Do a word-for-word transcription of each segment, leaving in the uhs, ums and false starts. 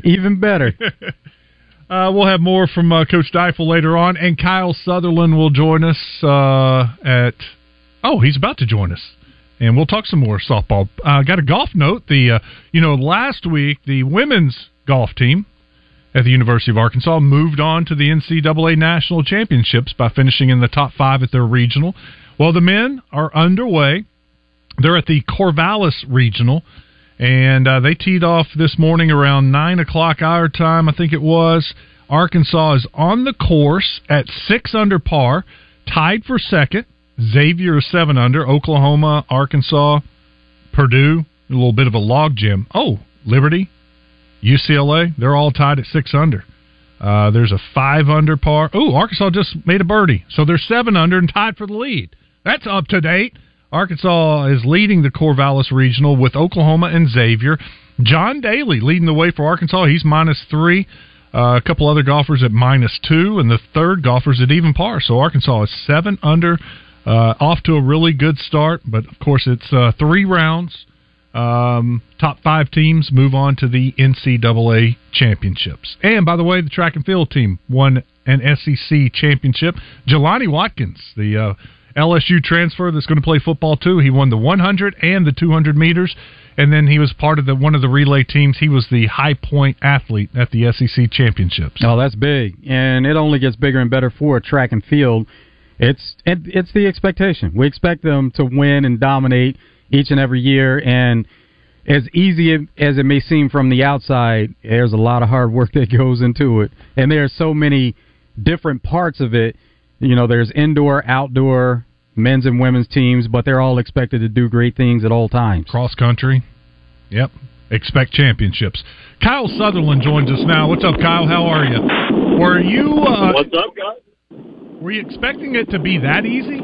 Even better. uh, we'll have more from uh, Coach Deifel later on, and Kyle Sutherland will join us uh, at. Oh, he's about to join us. And we'll talk some more softball. I uh, got a golf note. The uh, you know, last week, the women's golf team at the University of Arkansas moved on to the N C double A National Championships by finishing in the top five at their regional. Well, the men are underway. They're at the Corvallis Regional, and uh, they teed off this morning around nine o'clock our time, I think it was. Arkansas is on the course at six under par, tied for second. Xavier is seven under. Oklahoma, Arkansas, Purdue, a little bit of a logjam. Oh, Liberty, U C L A, they're all tied at six under. Uh, there's a five under par. Oh, Arkansas just made a birdie, so they're seven under and tied for the lead. That's up to date. Arkansas is leading the Corvallis Regional with Oklahoma and Xavier. John Daly leading the way for Arkansas. He's minus three. Uh, a couple other golfers at minus two, and the third golfer's at even par. So Arkansas is seven under. Uh, off to a really good start, but of course it's uh, three rounds. Um, top five teams move on to the N C double A championships. And by the way, the track and field team won an S E C championship. Jelani Watkins, the uh, L S U transfer that's going to play football too, he won the one hundred and the two hundred meters, and then he was part of the one of the relay teams. He was the high point athlete at the S E C championships. Oh, that's big, and it only gets bigger and better for track and field. It's it, it's the expectation. We expect them to win and dominate each and every year, and as easy as it may seem from the outside, there's a lot of hard work that goes into it, and there are so many different parts of it. You know, there's indoor, outdoor, men's and women's teams, but they're all expected to do great things at all times. Cross country, yep. Expect championships. Kyle Sutherland joins us now. What's up, Kyle? How are you? Were you? Uh, What's up, guys? Were you expecting it to be that easy?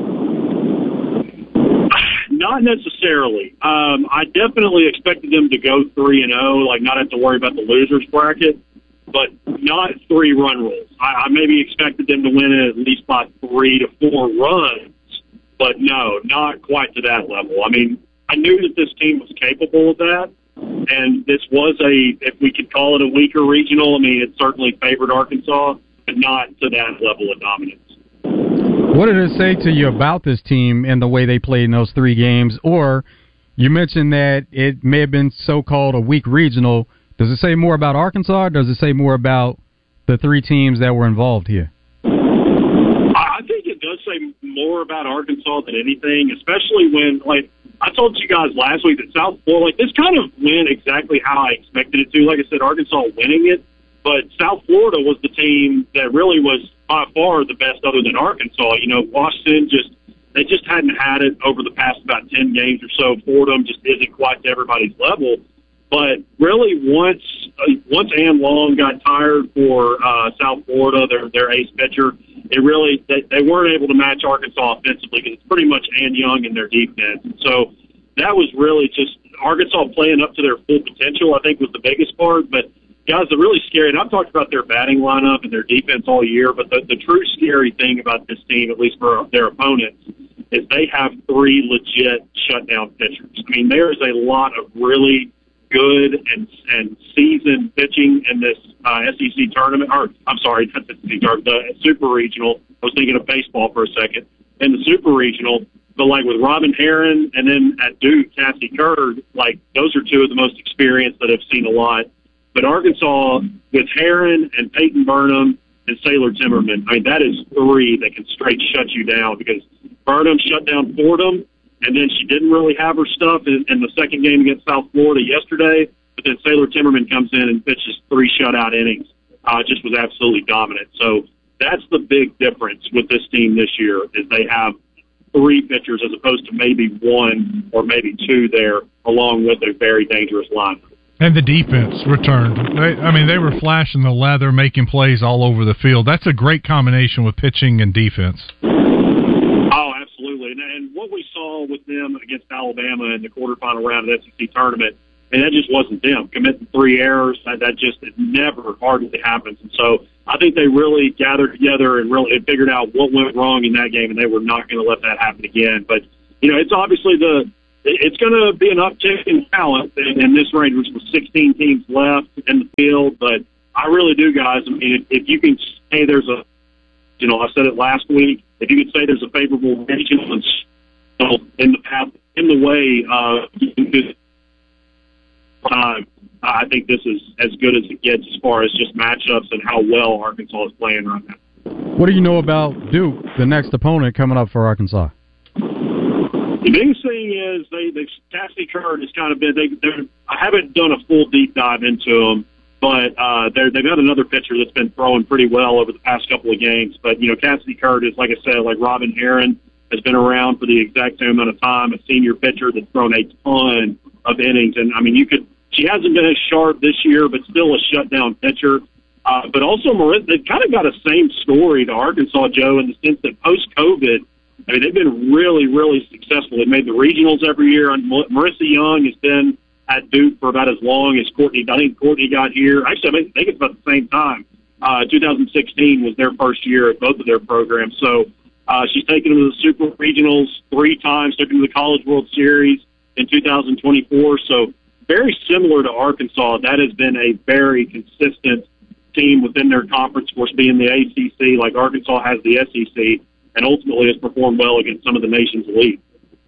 Not necessarily. Um, I definitely expected them to go three and zero, like not have to worry about the losers bracket, but not three run rules. I, I maybe expected them to win it at least by three to four runs, but no, not quite to that level. I mean, I knew that this team was capable of that, and this was a, if we could call it a weaker regional. I mean, it certainly favored Arkansas, but not to that level of dominance. What did it say to you about this team and the way they played in those three games? Or you mentioned that it may have been so-called a weak regional. Does it say more about Arkansas, or does it say more about the three teams that were involved here? I think it does say more about Arkansas than anything, especially when, like, I told you guys last week that South Florida, like, this kind of went exactly how I expected it to. Like I said, Arkansas winning it. But South Florida was the team that really was by far the best other than Arkansas. You know, Washington just, they just hadn't had it over the past about ten games or so. Fordham just isn't quite to everybody's level. But really, once uh, once Ann Long got tired for uh, South Florida, their their ace pitcher, it really, they, they weren't able to match Arkansas offensively because it's pretty much Ann Young in their defense. And so that was really just Arkansas playing up to their full potential, I think, was the biggest part. But guys, the really scary, and I've talked about their batting lineup and their defense all year, but the, the true scary thing about this team, at least for their opponents, is they have three legit shutdown pitchers. I mean, there is a lot of really good and and seasoned pitching in this uh, S E C tournament, or I'm sorry, not the S E C tournament, the Super Regional. I was thinking of baseball for a second. In the Super Regional, but like with Robin Heron and then at Duke, Cassie Kerr, like those are two of the most experienced that have seen a lot. But Arkansas, with Heron and Peyton Burnham and Sailor Timmerman, I mean, that is three that can straight shut you down because Burnham shut down Fordham, and then she didn't really have her stuff in, in the second game against South Florida yesterday, but then Sailor Timmerman comes in and pitches three shutout innings. Uh, just was absolutely dominant. So that's the big difference with this team this year is they have three pitchers as opposed to maybe one or maybe two there, along with a very dangerous lineup. And the defense returned. They, I mean, they were flashing the leather, making plays all over the field. That's a great combination with pitching and defense. Oh, absolutely. And, and what we saw with them against Alabama in the quarterfinal round of the S E C tournament, and that just wasn't them. Committing three errors, that, that just it never hardly happens. And so I think they really gathered together and really and figured out what went wrong in that game, and they were not going to let that happen again. But, you know, it's obviously the it's going to be an uptick in talent in, in this range, which was sixteen teams left in the field. But I really do, guys. I mean, if, if you can say there's a, you know, I said it last week, if you could say there's a favorable regional in the path, in the way of time, I think this is as good as it gets as far as just matchups and how well Arkansas is playing right now. What do you know about Duke, the next opponent coming up for Arkansas? The biggest thing is they, they Cassidy Curd has kind of been. They, they're, I haven't done a full deep dive into them, but uh, they're, they've got another pitcher that's been throwing pretty well over the past couple of games. But you know, Cassidy Curd is, like I said, like Robin Heron has been around for the exact same amount of time. A senior pitcher that's thrown a ton of innings, and I mean, you could. She hasn't been as sharp this year, but still a shutdown pitcher. Uh, but also, Marissa, they've kind of got a same story to Arkansas, Joe, in the sense that post-COVID, I mean, they've been really, really successful. They've made the regionals every year. And Marissa Young has been at Duke for about as long as Courtney. I think Courtney got here. Actually, I think it's about the same time. Uh, two thousand sixteen was their first year at both of their programs. So uh, she's taken them to the Super Regionals three times, took them to the College World Series in two thousand twenty-four. So very similar to Arkansas. That has been a very consistent team within their conference, of course, being the A C C, like Arkansas has the S E C, and ultimately has performed well against some of the nation's elite.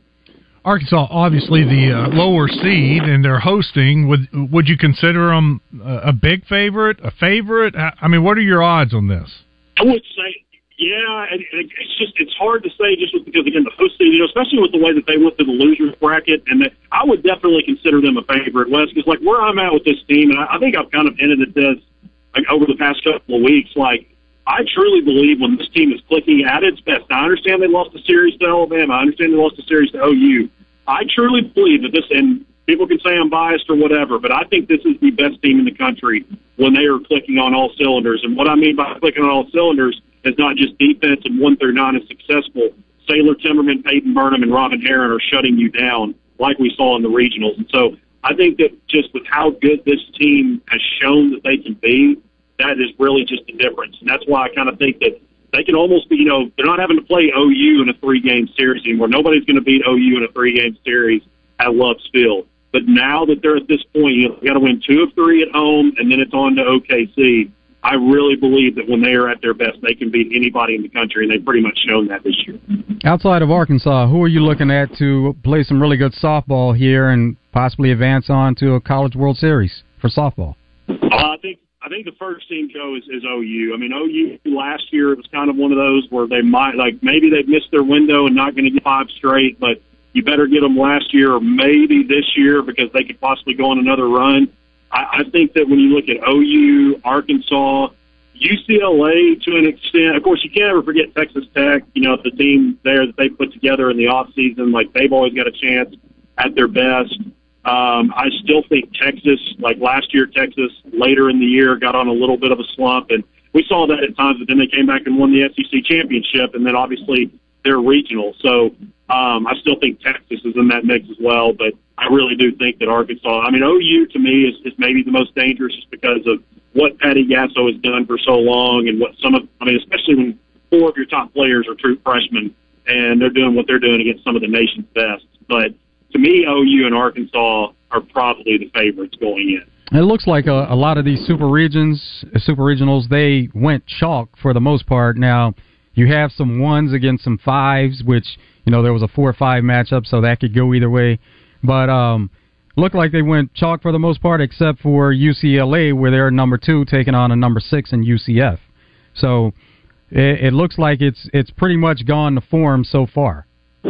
Arkansas, obviously the uh, lower seed, and they're hosting. Would would you consider them a big favorite, a favorite? I mean, what are your odds on this? I would say, yeah, and it's just it's hard to say just because, again, the host seed, you know, especially with the way that they went through the losers bracket, and that I would definitely consider them a favorite, Wes, because like where I'm at with this team, and I, I think I've kind of hinted at this like over the past couple of weeks, like I truly believe when this team is clicking at its best. Now, I understand they lost the series to Alabama. I understand they lost the series to O U. I truly believe that this, and people can say I'm biased or whatever, but I think this is the best team in the country when they are clicking on all cylinders. And what I mean by clicking on all cylinders is not just defense and one through nine is successful. Saylor Timmerman, Peyton Burnham, and Robin Heron are shutting you down like we saw in the regionals. And so I think that just with how good this team has shown that they can be, that is really just the difference. And that's why I kind of think that they can almost be, you know, they're not having to play O U in a three-game series anymore. Nobody's going to beat O U in a three-game series at Love's Field. But now that they're at this point, you know, they got to win two of three at home, and then it's on to O K C. I really believe that when they are at their best, they can beat anybody in the country, and they've pretty much shown that this year. Outside of Arkansas, who are you looking at to play some really good softball here and possibly advance on to a College World Series for softball? Uh, I think I think the first team, Joe, is, is O U. I mean, O U last year, it was kind of one of those where they might, like, maybe they've missed their window and not going to get five straight, but you better get them last year or maybe this year because they could possibly go on another run. I, I think that when you look at O U, Arkansas, U C L A to an extent, of course, you can't ever forget Texas Tech, you know, the team there that they put together in the offseason, like they've always got a chance at their best. Um, I still think Texas, like last year, Texas later in the year got on a little bit of a slump, and we saw that at times, but then they came back and won the S E C championship, and then obviously they're regional. So um, I still think Texas is in that mix as well, but I really do think that Arkansas, I mean, O U to me is, is maybe the most dangerous just because of what Patty Gasso has done for so long and what some of, I mean, especially when four of your top players are true freshmen and they're doing what they're doing against some of the nation's best. But to me, O U and Arkansas are probably the favorites going in. It looks like a, a lot of these super regions, super regionals, they went chalk for the most part. Now, you have some ones against some fives, which, you know, there was a four or five matchup, so that could go either way. But um, looked like they went chalk for the most part, except for U C L A, where they're number two, taking on a number six in U C F. So it, it looks like it's it's pretty much gone to form so far.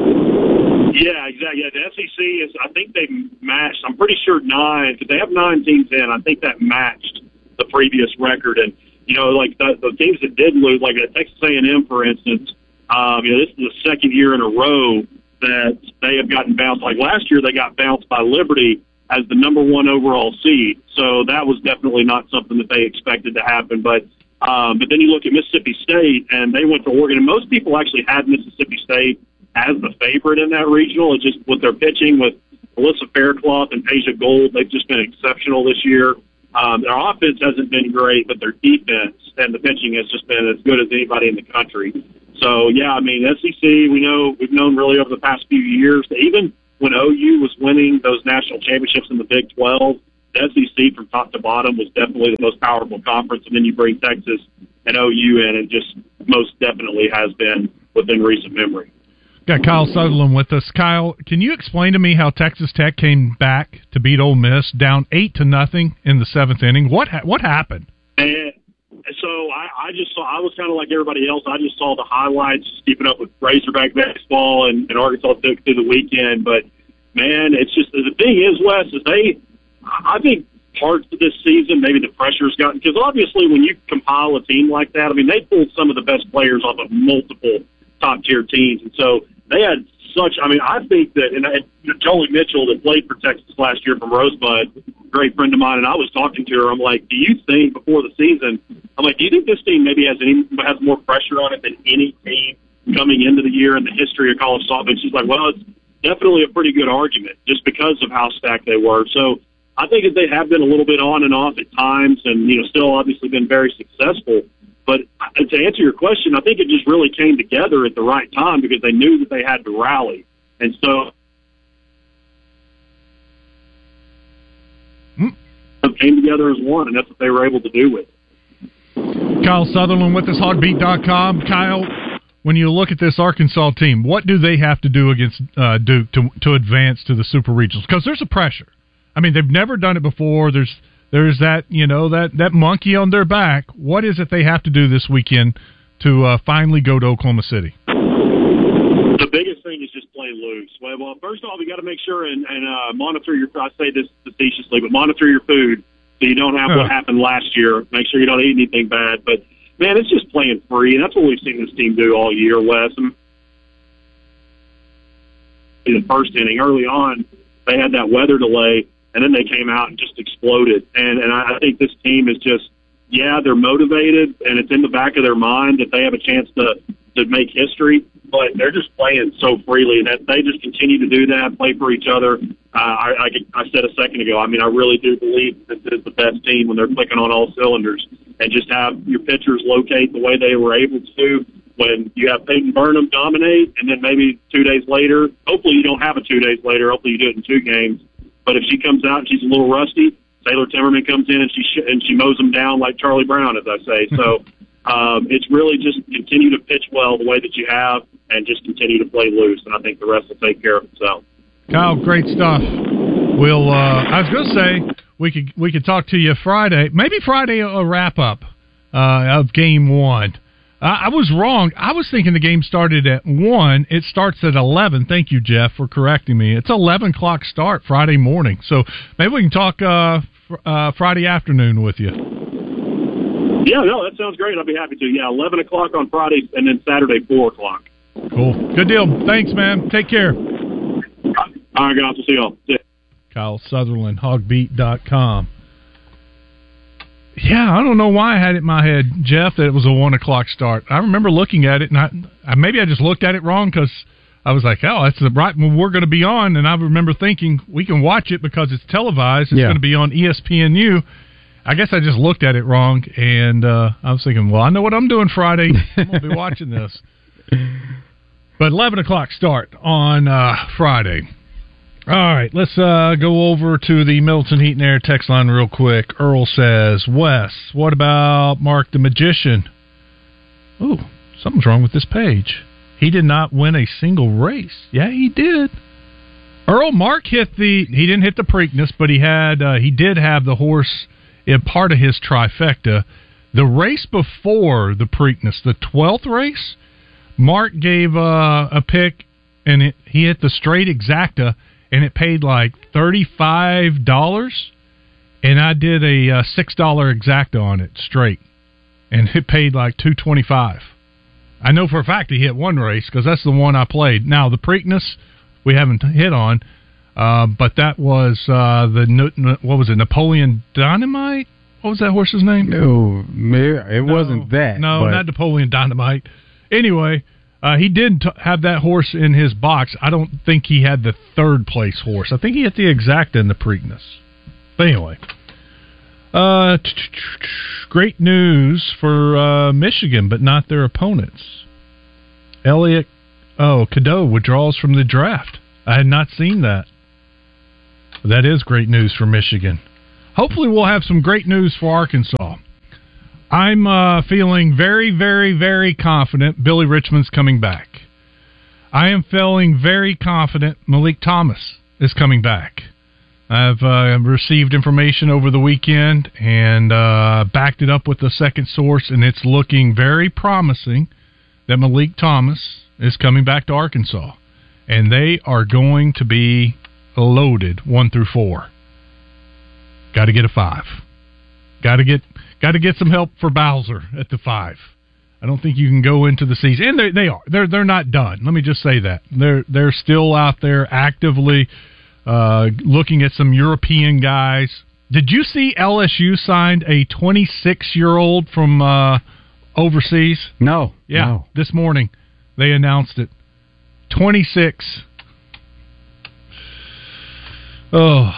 Yeah, exactly. Yeah, the S E C is, I think they matched, I'm pretty sure nine, because they have nine teams in. I think that matched the previous record. And, you know, like the, the teams that did lose, like at Texas A and M, for instance, um, you know, this is the second year in a row that they have gotten bounced. Like last year, they got bounced by Liberty as the number one overall seed. So that was definitely not something that they expected to happen. But um, but then you look at Mississippi State, and they went to Oregon. And most people actually had Mississippi State as the favorite in that regional. It's just with their pitching with Alyssa Faircloth and Asia Gold, they've just been exceptional this year. Um, their offense hasn't been great, but their defense and the pitching has just been as good as anybody in the country. So, yeah, I mean, S E C, we know, we've known really over the past few years that even when O U was winning those national championships in the Big twelve, the S E C from top to bottom was definitely the most powerful conference. And then you bring Texas and O U in, and just most definitely has been within recent memory. Got Kyle Sutherland with us. Kyle, can you explain to me how Texas Tech came back to beat Ole Miss down eight to nothing in the seventh inning? What ha- what happened? And so I, I just saw. I was kind of like everybody else. I just saw the highlights, just keeping up with Razorback baseball and, and Arkansas took through the weekend. But man, it's just the thing is, Wes, is they. I think parts of this season, maybe the pressure's gotten, because obviously when you compile a team like that, I mean, they pulled some of the best players off of multiple top tier teams, and so they had such. I mean, I think that, and I, Jolie Mitchell that played for Texas last year from Rosebud, great friend of mine, and I was talking to her. I'm like, do you think before the season? I'm like, do you think this team maybe has any has more pressure on it than any team coming into the year in the history of college softball? And she's like, well, it's definitely a pretty good argument just because of how stacked they were. So I think that they have been a little bit on and off at times, and you know, still obviously been very successful. But to answer your question, I think it just really came together at the right time because they knew that they had to rally. And so mm. it came together as one, and that's what they were able to do with it. Kyle Sutherland with us, hog beat dot com. Kyle, when you look at this Arkansas team, what do they have to do against uh, Duke to to advance to the Super Regionals? Because there's a pressure. I mean, they've never done it before. There's There's that, you know, that, that monkey on their back. What is it they have to do this weekend to uh, finally go to Oklahoma City? The biggest thing is just play loose. Well, well first off, you got to make sure and, and uh, monitor your. I say this facetiously, but monitor your food so you don't have uh. what happened last year. Make sure you don't eat anything bad. But man, it's just playing free, and that's what we've seen this team do all year, Wes. In the first inning, early on, they had that weather delay. And then they came out and just exploded. And and I think this team is just, yeah, they're motivated, and it's in the back of their mind that they have a chance to, to make history, but they're just playing so freely. And that they just continue to do that, play for each other. Uh, I, I, I said a second ago, I mean, I really do believe that this is the best team when they're clicking on all cylinders, and just have your pitchers locate the way they were able to when you have Peyton Burnham dominate, and then maybe two days later, hopefully you don't have a two days later, hopefully you do it in two games. But if she comes out and she's a little rusty, Taylor Timmerman comes in and she sh- and she mows them down like Charlie Brown, as I say. So um, it's really just continue to pitch well the way that you have, and just continue to play loose, and I think the rest will take care of itself. Kyle, great stuff. We'll. Uh, I was going to say we could we could talk to you Friday, maybe Friday a wrap up uh, of Game One. I was wrong. I was thinking the game started at one. It starts at eleven. Thank you, Jeff, for correcting me. It's eleven o'clock start Friday morning. So maybe we can talk uh, fr- uh, Friday afternoon with you. Yeah, no, that sounds great. I'll be happy to. Yeah, eleven o'clock on Friday, and then Saturday, four o'clock. Cool. Good deal. Thanks, man. Take care. All right, guys. We'll see y'all. Yeah. Kyle Sutherland, hog beat dot com. Yeah, I don't know why I had it in my head, Jeff, that it was a one o'clock start. I remember looking at it, and I, I maybe I just looked at it wrong because I was like, oh, that's the right when we're going to be on. And I remember thinking we can watch it because it's televised. It's yeah. going to be on E S P N U. I guess I just looked at it wrong, and uh, I was thinking, well, I know what I'm doing Friday. I'm going to be watching this. But eleven o'clock start on uh, Friday. All right, let's uh, go over to the Middleton Heat and Air text line real quick. Earl says, Wes, what about Mark the Magician? Ooh, something's wrong with this page. He did not win a single race. Yeah, he did. Earl, Mark hit the, he didn't hit the Preakness, but he had, uh, he did have the horse in part of his trifecta. The race before the Preakness, the twelfth race, Mark gave uh, a pick, and it, he hit the straight exacta, and it paid like thirty-five dollars, and I did a uh, six dollars exacta on it straight, and it paid like two twenty-five. I know for a fact he hit one race because that's the one I played. Now, the Preakness we haven't hit on, uh, but that was uh, the, what was it, Napoleon Dynamite? What was that horse's name? No, it wasn't no, that. No, but... not Napoleon Dynamite. Anyway... Uh, he did t- have that horse in his box. I don't think he had the third place horse. I think he had the exacta in the Preakness. But anyway, uh, great news for uh, Michigan, but not their opponents. Elliot, oh, Cadeau withdraws from the draft. I had not seen that. That is great news for Michigan. Hopefully we'll have some great news for Arkansas. I'm uh, feeling very, very, very confident Billy Richmond's coming back. I am feeling very confident Malik Thomas is coming back. I've uh, received information over the weekend and uh, backed it up with a second source, and it's looking very promising that Malik Thomas is coming back to Arkansas. And they are going to be loaded one through four. Got to get a five. Got to get got to get some help for Bowser at the five. I don't think you can go into the season, and they they are they're they're not done. Let me just say that they're they're still out there actively uh, looking at some European guys. Did you see L S U signed a twenty-six year old from uh, overseas? No. Yeah, no. This morning they announced it. twenty-six. Oh.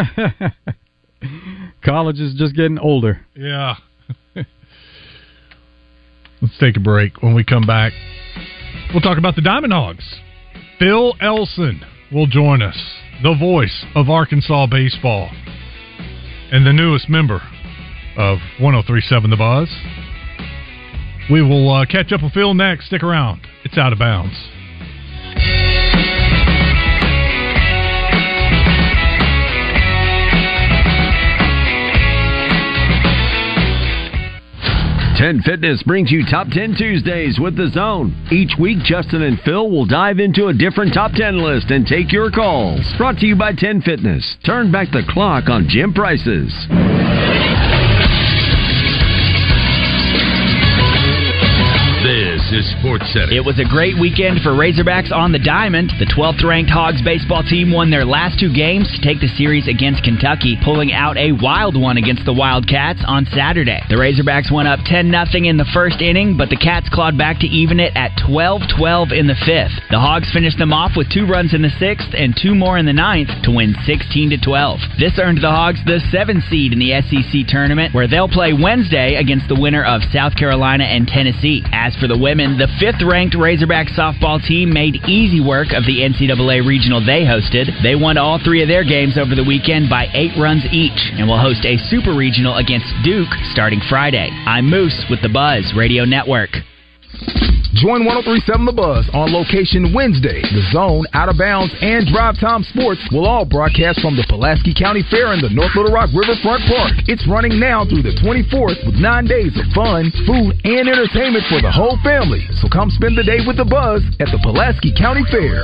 College is just getting older. Yeah. Let's take a break. When we come back, we'll talk about the Diamond Hogs. Phil Elson will join us, the voice of Arkansas baseball, and the newest member of one oh three point seven The Buzz. We will uh, catch up with Phil next. Stick around. It's Out of Bounds. ten Fitness brings you Top ten Tuesdays with The Zone. Each week, Justin and Phil will dive into a different Top ten list and take your calls. Brought to you by ten Fitness. Turn back the clock on gym prices. This is Sports Center. It was a great weekend for Razorbacks on the Diamond. The twelfth-ranked Hogs baseball team won their last two games to take the series against Kentucky, pulling out a wild one against the Wildcats on Saturday. The Razorbacks went up ten nothing in the first inning, but the Cats clawed back to even it at twelve twelve in the fifth. The Hogs finished them off with two runs in the sixth and two more in the ninth to win sixteen to twelve. This earned the Hogs the seventh seed in the S E C tournament, where they'll play Wednesday against the winner of South Carolina and Tennessee. As for the women, the fifth-ranked Razorback softball team made easy work of the N C double A regional they hosted. They won all three of their games over the weekend by eight runs each and will host a super regional against Duke starting Friday. I'm Moose with the Buzz Radio Network. Join one oh three point seven The Buzz on location Wednesday. The Zone, Out of Bounds, and Drive Time Sports will all broadcast from the Pulaski County Fair in the North Little Rock Riverfront Park. It's running now through the twenty-fourth with nine days of fun, food, and entertainment for the whole family. So come spend the day with The Buzz at the Pulaski County Fair.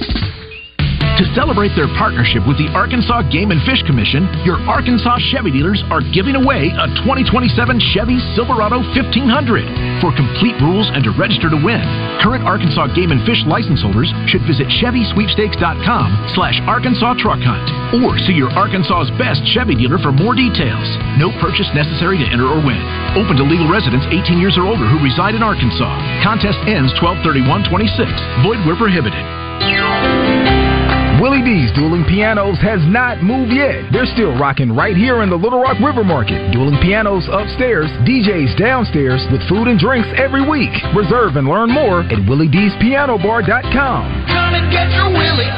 To celebrate their partnership with the Arkansas Game and Fish Commission, your Arkansas Chevy dealers are giving away a twenty twenty-seven Chevy Silverado fifteen hundred. For complete rules and to register to win, current Arkansas Game and Fish license holders should visit Chevy Sweepstakes dot com slash Arkansas Truck Hunt or see your Arkansas's best Chevy dealer for more details. No purchase necessary to enter or win. Open to legal residents eighteen years or older who reside in Arkansas. Contest ends twelve thirty-one twenty-six. Void where prohibited. Willie D's Dueling Pianos has not moved yet. They're still rocking right here in the Little Rock River Market. Dueling Pianos upstairs, D Js downstairs with food and drinks every week. Reserve and learn more at willie d's piano bar dot com. Come and get your Willie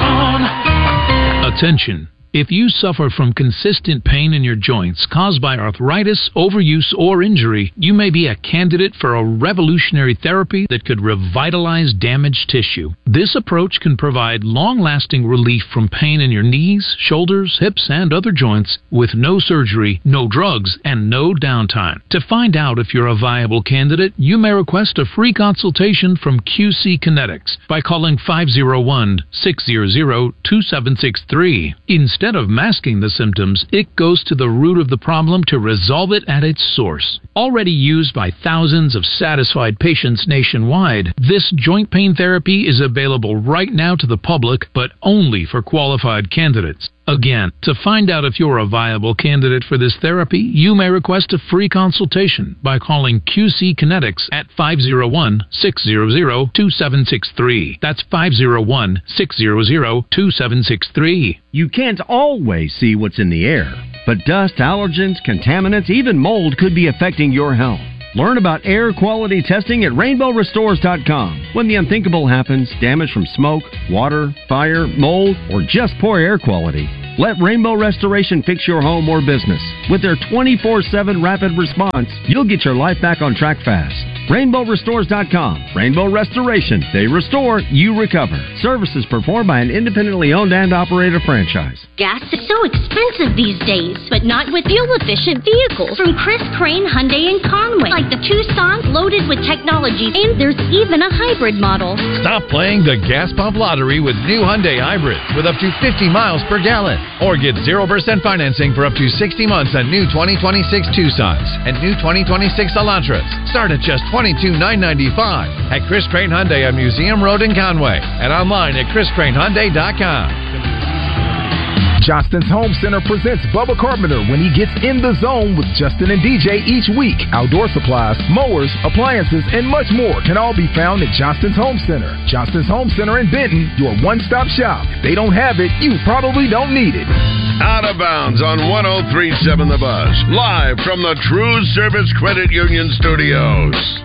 on. Attention. If you suffer from consistent pain in your joints caused by arthritis, overuse, or injury, you may be a candidate for a revolutionary therapy that could revitalize damaged tissue. This approach can provide long-lasting relief from pain in your knees, shoulders, hips, and other joints with no surgery, no drugs, and no downtime. To find out if you're a viable candidate, you may request a free consultation from Q C Kinetics by calling five oh one, six hundred, two seven six three. Instead Instead of masking the symptoms, it goes to the root of the problem to resolve it at its source. Already used by thousands of satisfied patients nationwide, this joint pain therapy is available right now to the public, but only for qualified candidates. Again, to find out if you're a viable candidate for this therapy, you may request a free consultation by calling Q C Kinetics at five oh one, six hundred, two seven six three. That's five oh one, six hundred, two seven six three. You can't always see what's in the air, but dust, allergens, contaminants, even mold could be affecting your health. Learn about air quality testing at rainbow restores dot com. When the unthinkable happens, damage from smoke, water, fire, mold, or just poor air quality, let Rainbow Restoration fix your home or business. With their twenty-four seven rapid response, you'll get your life back on track fast. rainbow restores dot com. Rainbow Restoration. They restore, you recover. Services performed by an independently owned and operated franchise. Gas is so expensive these days, but not with fuel-efficient vehicles from Chris Crane Hyundai in Conway, like the Tucson loaded with technology, and there's even a hybrid model. Stop playing the gas pump lottery with new Hyundai hybrids with up to fifty miles per gallon, or get zero percent financing for up to sixty months on new twenty twenty-six Tucsons and new twenty twenty-six Elantras. Start at just twenty-two thousand nine hundred ninety-five dollars at Chris Crane Hyundai on Museum Road in Conway and online at chris crane hyundai dot com. Johnston's Home Center presents Bubba Carpenter when he gets in the zone with Justin and D J each week. Outdoor supplies, mowers, appliances, and much more can all be found at Johnston's Home Center. Johnston's Home Center in Benton, your one-stop shop. If they don't have it, you probably don't need it. Out of Bounds on one oh three point seven The Buzz, live from the True Service Credit Union Studios.